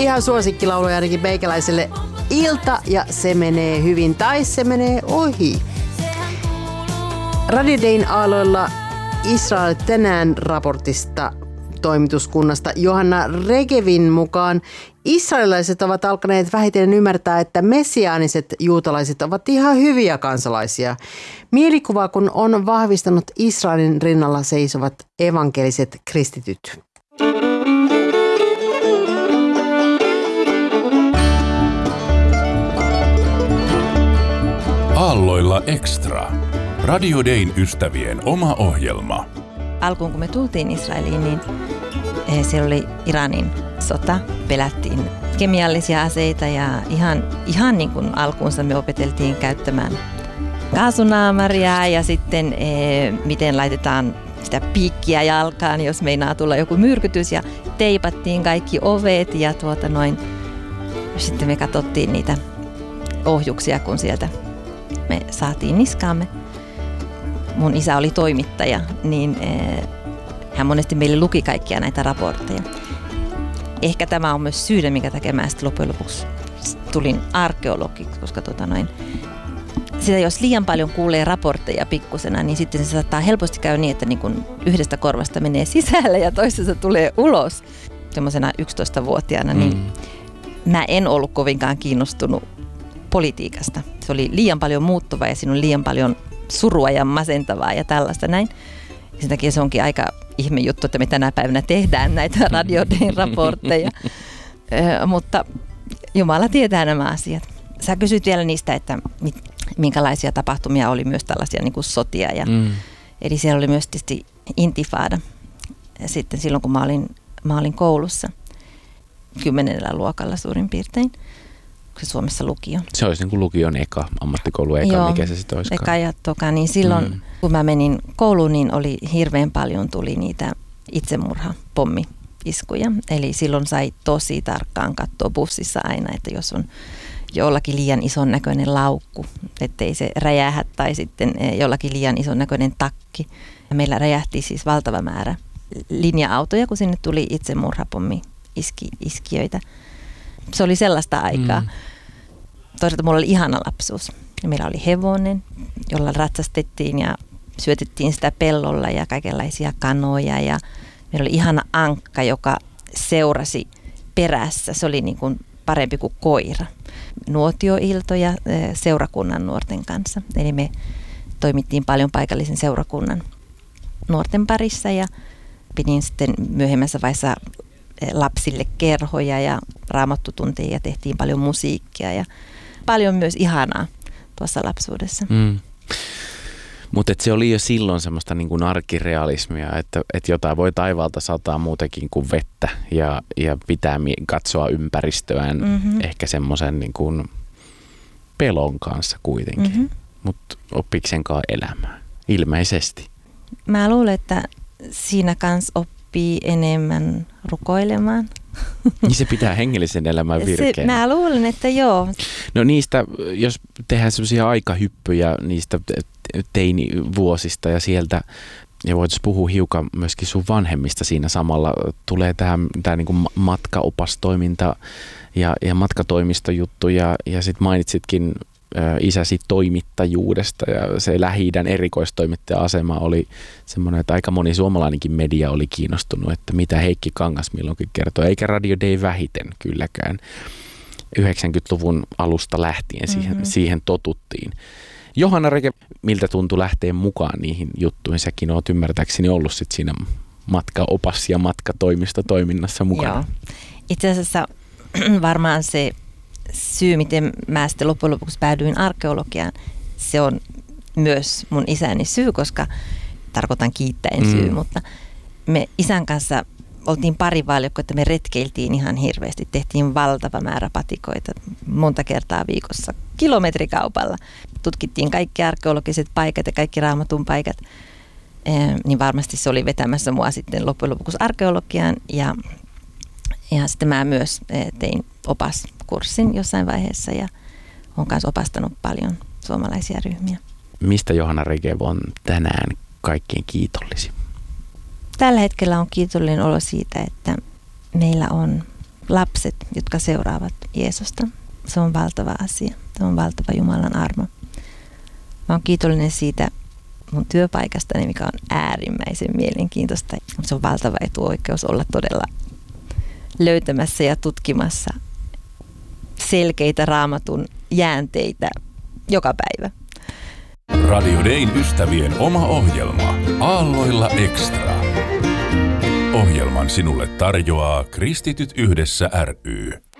ihan suosikkilaulu ainakin meikäläiselle. Ilta ja se menee hyvin tai se menee ohi. Radio Dayn aalloilla Israel tänään raportista toimituskunnasta Johanna Regevin mukaan israelilaiset ovat alkaneet vähitellen ymmärtää, että messiaaniset juutalaiset ovat ihan hyviä kansalaisia. Mielikuva kun on vahvistanut Israelin rinnalla seisovat evankeliset kristityt. Aalloilla Extra. Radio Dayn ystävien oma ohjelma. Alkuun kun me tultiin Israeliin, niin siellä oli Iranin sota. Pelättiin kemiallisia aseita ja ihan niin kuin alkuunsa me opeteltiin käyttämään kaasunaamaria ja sitten miten laitetaan sitä piikkiä jalkaan, jos meinaa tulla joku myrkytys ja teipattiin kaikki ovet ja sitten me katsottiin niitä ohjuksia, kun sieltä me saatiin niskaamme. Mun isä oli toimittaja, niin hän monesti meille luki kaikkia näitä raportteja. Ehkä tämä on myös syy, minkä takia mä sitten loppujen lopuksi tulin arkeologiksi, koska sitä jos liian paljon kuulee raportteja pikkusena, niin sitten se saattaa helposti käydä niin, että niin kun yhdestä korvasta menee sisälle ja toisesta tulee ulos. Semmoisena 11-vuotiaana, niin mä en ollut kovinkaan kiinnostunut politiikasta. Se oli liian paljon muuttuvaa ja siinä on liian paljon surua ja masentavaa ja tällaista näin. Sen takia se onkin aika ihme juttu, että me tänä päivänä tehdään näitä Radio Dayn raportteja. Mutta Jumala tietää nämä asiat. Sä kysyt vielä niistä, että minkälaisia tapahtumia oli myös tällaisia niin kuin sotia. Eli siellä oli myös tietysti intifada. Sitten silloin, kun mä olin koulussa 10. luokalla suurin piirtein. Se Suomessa lukio. Se olisi niin kuin lukion eka, ammattikoulu eka, joo, mikä se sitten olisikaan. Eka ja toka, niin silloin kun mä menin kouluun, niin oli hirveän paljon tuli niitä itsemurhapommi-iskuja. Eli silloin sai tosi tarkkaan katsoa bussissa aina, että jos on jollakin liian ison näköinen laukku, ettei se räjähä tai sitten jollakin liian ison näköinen takki. Ja meillä räjähti siis valtava määrä linja-autoja, kun sinne tuli itsemurhapommi-iskijöitä. Se oli sellaista aikaa. Toisaalta mulla oli ihana lapsuus. Meillä oli hevonen, jolla ratsastettiin ja syötettiin sitä pellolla ja kaikenlaisia kanoja. Ja meillä oli ihana ankka, joka seurasi perässä. Se oli niin kuin parempi kuin koira. Nuotioiltoja seurakunnan nuorten kanssa. Eli me toimittiin paljon paikallisen seurakunnan nuorten parissa ja pidin sitten myöhemmässä vaiheessa lapsille kerhoja ja raamattutunteja ja tehtiin paljon musiikkia ja paljon myös ihanaa tuossa lapsuudessa. Mutta se oli jo silloin semmoista niin kuin arkirealismia, että jotain voi taivaalta sataa muutenkin kuin vettä ja pitää katsoa ympäristöään ehkä semmoisen niin kuin pelon kanssa kuitenkin. Mutta oppiiko senkaan elämään? Ilmeisesti. Mä luulen, että siinä kanssa oppii enemmän rukoilemaan. Niin se pitää hengellisen elämän virkeänä. Mä luulen, että joo. No niistä, jos tehdään semmoisia aikahyppyjä niistä teinivuosista ja sieltä, ja voitaisiin puhua hiukan myöskin sun vanhemmista siinä samalla, tulee tämä niin kuin matkaopastoiminta ja matkatoimistojuttu ja sitten mainitsitkin isäsi toimittajuudesta ja se Lähi-idän erikoistoimittaja-asema oli semmoinen, että aika moni suomalainenkin media oli kiinnostunut, että mitä Heikki Kangas milloinkin kertoo, eikä Radio Day vähiten kylläkään. 90-luvun alusta lähtien siihen totuttiin. Johanna Rege, miltä tuntui lähteä mukaan niihin juttuihin? Säkin olet ymmärtääkseni ollut sit siinä matkaopas- ja matkatoimistotoiminnassa mukana. Joo. Itse asiassa varmaan se syy, miten mä sitten loppujen lopuksi päädyin arkeologiaan, se on myös mun isäni syy, koska tarkoitan kiittäen syy, mutta me isän kanssa oltiin parivaljakko, että me retkeiltiin ihan hirveästi. Tehtiin valtava määrä patikoita monta kertaa viikossa kilometrikaupalla. Tutkittiin kaikki arkeologiset paikat ja kaikki Raamatun paikat. Niin varmasti se oli vetämässä mua sitten loppujen lopuksi arkeologiaan. Ja sitten mä myös tein opaskurssin jossain vaiheessa ja olen kanssa opastanut paljon suomalaisia ryhmiä. Mistä Johanna Regev on tänään kaikkein kiitollisin? Tällä hetkellä on kiitollinen olo siitä, että meillä on lapset, jotka seuraavat Jeesusta. Se on valtava asia. Se on valtava Jumalan armo. Mä oon kiitollinen siitä mun työpaikastani, mikä on äärimmäisen mielenkiintoista. Se on valtava etuoikeus olla todella löytämässä ja tutkimassa selkeitä Raamatun jäänteitä joka päivä. Radio Dayn ystävien oma ohjelma Aalloilla Extra. Ohjelman sinulle tarjoaa Kristityt yhdessä ry.